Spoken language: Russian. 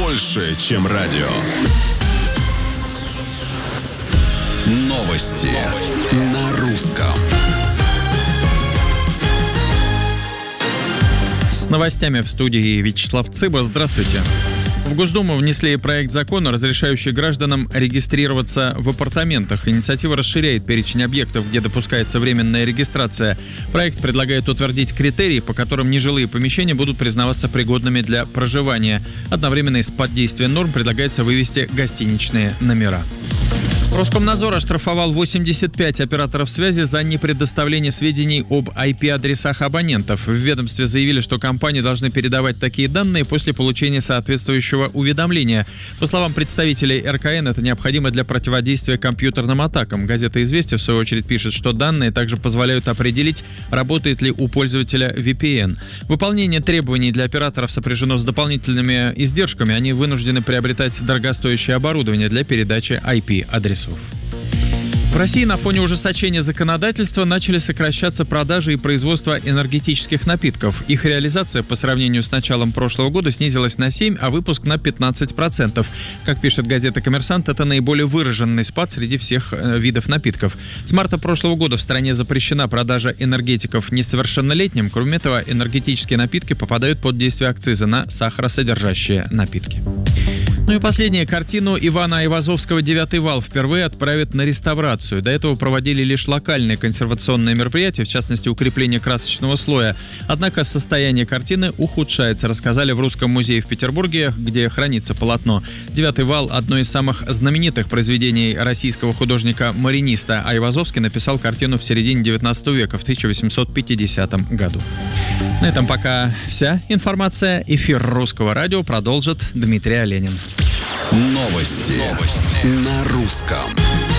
больше, чем радио. Новости на русском. С новостями в студии Вячеслав Цыба. Здравствуйте. В Госдуму внесли проект закона, разрешающий гражданам регистрироваться в апартаментах. Инициатива расширяет перечень объектов, где допускается временная регистрация. Проект предлагает утвердить критерии, по которым нежилые помещения будут признаваться пригодными для проживания. Одновременно из-под действия норм предлагается вывести гостиничные номера. Роскомнадзор оштрафовал 85 операторов связи за непредоставление сведений об IP-адресах абонентов. В ведомстве заявили, что компании должны передавать такие данные после получения соответствующего уведомления. По словам представителей РКН, это необходимо для противодействия компьютерным атакам. Газета «Известия» в свою очередь пишет, что данные также позволяют определить, работает ли у пользователя VPN. Выполнение требований для операторов сопряжено с дополнительными издержками. Они вынуждены приобретать дорогостоящее оборудование для передачи IP-адресов. В России на фоне ужесточения законодательства начали сокращаться продажи и производство энергетических напитков. Их реализация по сравнению с началом прошлого года снизилась на 7%, а выпуск на 15%. Как пишет газета «Коммерсант», это наиболее выраженный спад среди всех видов напитков. С марта прошлого года в стране запрещена продажа энергетиков несовершеннолетним. Кроме этого, энергетические напитки попадают под действие акциза на сахаросодержащие напитки. Ну и последнее. Картину Ивана Айвазовского «Девятый вал» впервые отправят на реставрацию. До этого проводили лишь локальные консервационные мероприятия, в частности, укрепление красочного слоя. Однако состояние картины ухудшается, рассказали в Русском музее в Петербурге, где хранится полотно. «Девятый вал» — одно из самых знаменитых произведений российского художника-мариниста. Айвазовский написал картину в середине 19 века, в 1850 году. На этом пока вся информация. Эфир Русского радио продолжит Дмитрий Оленин. Новости на русском.